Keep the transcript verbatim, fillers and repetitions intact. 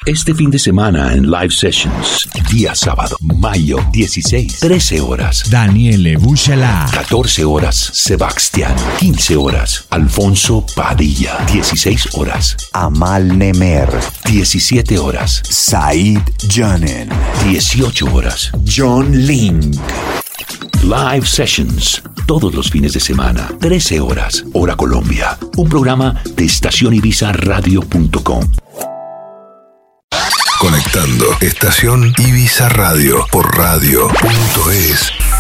Este fin de semana en Live Sessions. Día sábado, mayo dieciséis, trece horas. Daniele Buchalá. catorce horas, Sebastián. quince horas, Alfonso Padilla. dieciséis horas, Amal Nemer. diecisiete horas, Said Janen. dieciocho horas, John Link. Live Sessions. Todos los fines de semana, trece horas, hora Colombia. Un programa de estación ibiza radio punto com. Conectando Estación Ibiza Radio por radio punto es.